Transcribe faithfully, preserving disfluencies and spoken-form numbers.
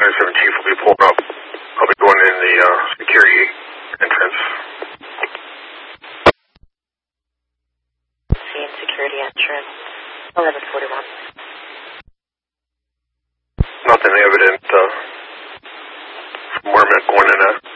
seven Chief will be pulled up. I'll be going in the uh, security entrance. Seeing security entrance, eleven forty-one. Nothing evident uh, from where I'm going in at.